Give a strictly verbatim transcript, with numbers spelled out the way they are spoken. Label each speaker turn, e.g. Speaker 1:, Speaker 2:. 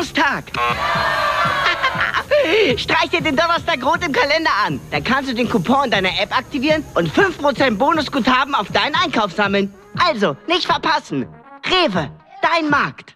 Speaker 1: Bonustag. Streich dir den Donnerstag rot im Kalender an. Dann kannst du den Coupon deiner App aktivieren und fünf Prozent Bonusguthaben auf deinen Einkauf sammeln. Also, nicht verpassen. Rewe, dein Markt.